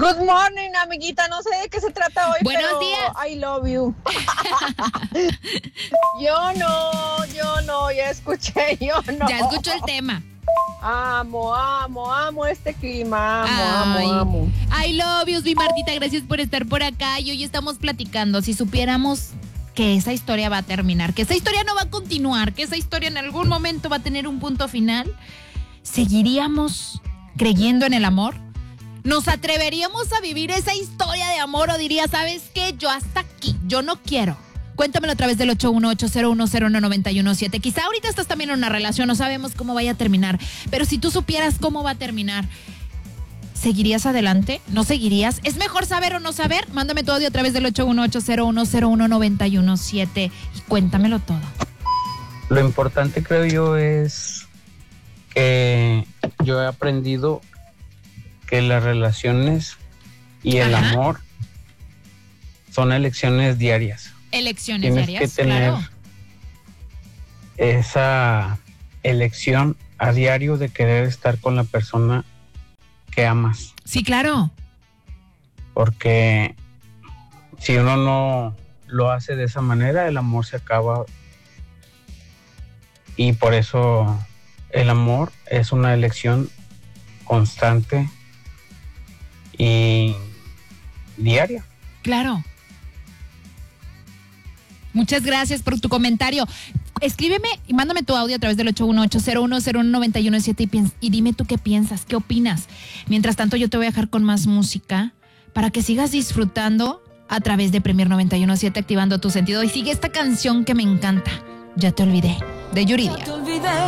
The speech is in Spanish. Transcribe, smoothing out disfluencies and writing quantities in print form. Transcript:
Good morning, amiguita. No sé de qué se trata hoy, Buenos pero días. I love you. Yo no, ya escuché, yo no. Ya escuchó el tema. Amo este clima, Ay, amo. I love you, mi Martita, gracias por estar por acá. Y hoy estamos platicando, si supiéramos que esa historia va a terminar, que esa historia no va a continuar, que esa historia en algún momento va a tener un punto final, ¿seguiríamos creyendo en el amor? ¿Nos atreveríamos a vivir esa historia de amor o diría, ¿sabes qué? Yo hasta aquí, yo no quiero? Cuéntamelo a través del 818-010917. Quizá ahorita estás también en una relación, no sabemos cómo vaya a terminar, pero si tú supieras cómo va a terminar, ¿seguirías adelante? ¿No seguirías? ¿Es mejor saber o no saber? Mándame tu audio a través del 818-010917 y cuéntamelo todo. Lo importante, creo yo, es que yo he aprendido que las relaciones y el Ajá. amor son elecciones diarias. Elecciones Tienes diarias, que tener claro. esa elección a diario de querer estar con la persona que amas. Sí, claro. Porque si uno no lo hace de esa manera, el amor se acaba. Y por eso el amor es una elección constante y diaria. Claro. Muchas gracias por tu comentario. Escríbeme y mándame tu audio a través del 818-010917 y dime tú qué piensas, qué opinas. Mientras tanto, yo te voy a dejar con más música para que sigas disfrutando a través de Premier 917, activando tu sentido. Y sigue esta canción que me encanta. Ya te olvidé, de Yuridia.